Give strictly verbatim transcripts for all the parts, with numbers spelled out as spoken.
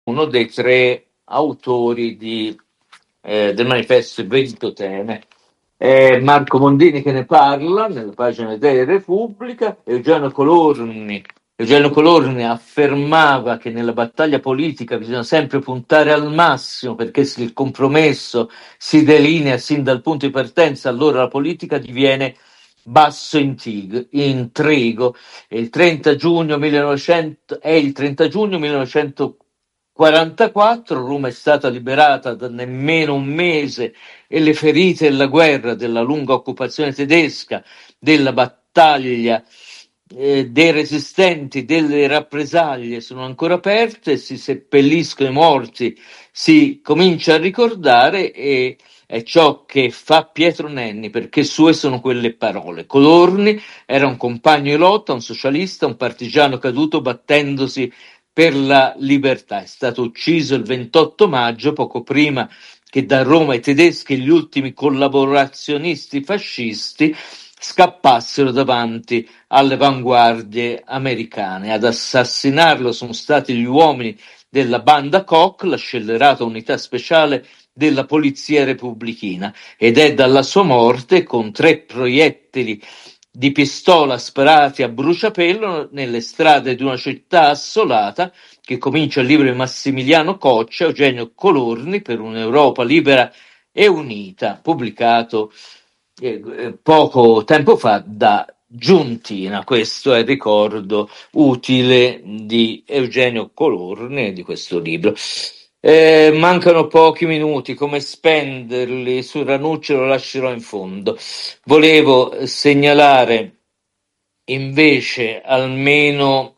uno dei tre autori di, eh, del manifesto Ventotene. È Marco Mondini che ne parla nella pagina di Repubblica. Eugenio Colorni, Eugenio Colorni affermava che nella battaglia politica bisogna sempre puntare al massimo, perché se il compromesso si delinea sin dal punto di partenza, allora la politica diviene basso intrigo. intrigo. E il trenta giugno millenovecento, è il trenta giugno millenovecentoquarantaquattro, Roma è stata liberata da nemmeno un mese e le ferite della guerra, della lunga occupazione tedesca, della battaglia eh, dei resistenti, delle rappresaglie sono ancora aperte, si seppelliscono i morti, si comincia a ricordare, e è ciò che fa Pietro Nenni, perché sue sono quelle parole. Colorni era un compagno di lotta, un socialista, un partigiano caduto battendosi per la libertà. È stato ucciso il ventotto maggio, poco prima che da Roma i tedeschi, gli ultimi collaborazionisti fascisti, scappassero davanti alle avanguardie americane. Ad assassinarlo sono stati gli uomini della banda Koch, la scellerata unità speciale della polizia repubblichina, ed è dalla sua morte, con tre proiettili di pistola sparati a bruciapelo nelle strade di una città assolata, che comincia il libro di Massimiliano Coccia, Eugenio Colorni, per un'Europa libera e unita, pubblicato eh, poco tempo fa da Giuntina. Questo è il ricordo utile di Eugenio Colorni e di questo libro. Eh, mancano pochi minuti, come spenderli? Su Ranucci lo lascerò in fondo. Volevo segnalare invece almeno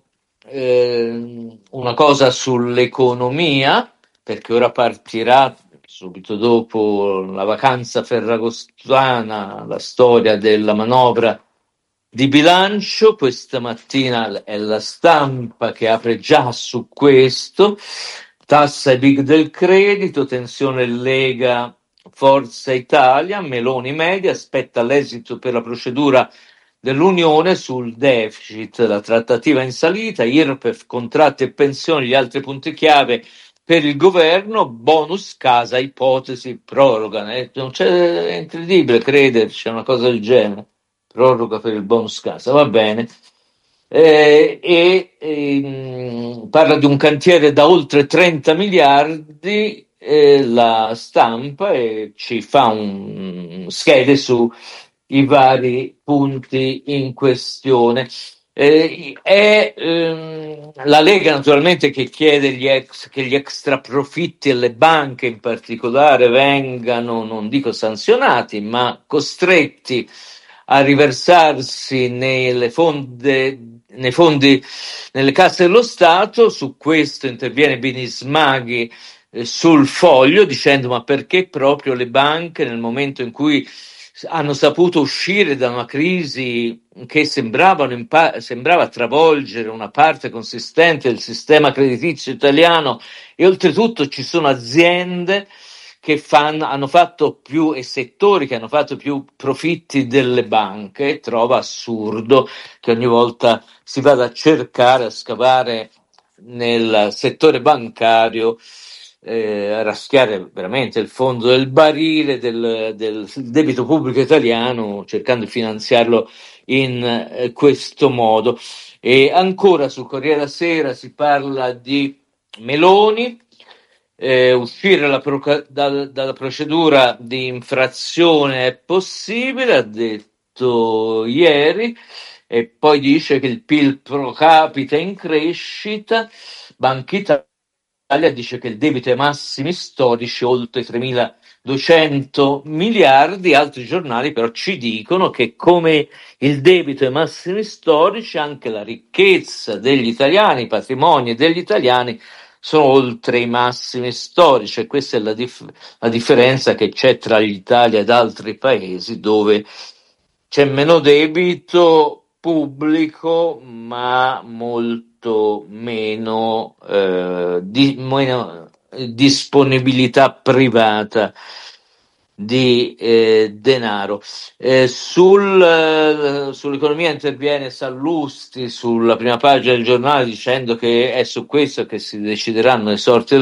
eh, una cosa sull'economia, perché ora partirà subito dopo la vacanza ferragostana la storia della manovra di bilancio. Questa mattina è la Stampa che apre già su questo: tassa ai big del credito, tensione Lega Forza Italia, Meloni media, aspetta l'esito per la procedura dell'Unione sul deficit, la trattativa in salita, I R P E F, contratti e pensioni, gli altri punti chiave per il governo, bonus casa, ipotesi proroga. Eh, non c'è, è incredibile crederci a una cosa del genere. Proroga per il bonus casa, va bene. Eh, e ehm, parla di un cantiere da oltre trenta miliardi, eh, la Stampa, e ci fa un schede su i vari punti in questione. Eh, è ehm, la Lega naturalmente che chiede gli ex, che gli extra profitti alle banche in particolare vengano, non dico sanzionati, ma costretti a riversarsi nelle fonde, nei fondi, nelle casse dello Stato. Su questo interviene Binismaghi eh, sul Foglio, dicendo: ma perché proprio le banche, nel momento in cui hanno saputo uscire da una crisi che sembravano in pa- sembrava travolgere una parte consistente del sistema creditizio italiano, e oltretutto ci sono aziende che fanno, hanno fatto più, e settori che hanno fatto più profitti delle banche, trova assurdo che ogni volta si vada a cercare, a scavare nel settore bancario, eh, a raschiare veramente il fondo del barile del, del debito pubblico italiano, cercando di finanziarlo in eh, questo modo. E ancora sul Corriere della Sera si parla di Meloni. Eh, uscire la proca- dal- dalla procedura di infrazione è possibile, ha detto ieri, e poi dice che il P I L pro capite è in crescita. Banca Italia dice che il debito è ai massimi storici, oltre tremiladuecento miliardi. Altri giornali però ci dicono che, come il debito è ai massimi storici, anche la ricchezza degli italiani, i patrimoni degli italiani sono oltre i massimi storici, e questa è la, dif- la differenza che c'è tra l'Italia ed altri paesi, dove c'è meno debito pubblico ma molto meno, eh, di, meno disponibilità privata di eh, denaro. Eh, sul, eh, sull'economia interviene Sallusti sulla prima pagina del giornale dicendo che è su questo che si decideranno le sorti